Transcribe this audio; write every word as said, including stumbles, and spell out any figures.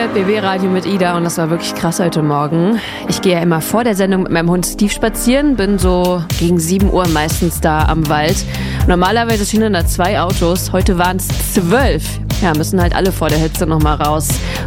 hört B W-Radio mit Ida und das war wirklich krass heute Morgen. Ich gehe ja immer vor der Sendung mit meinem Hund Steve spazieren, bin so gegen sieben Uhr meistens da am Wald. Normalerweise stehen da zwei Autos, heute waren es zwölf. Ja, müssen halt alle vor der Hitze nochmal raus.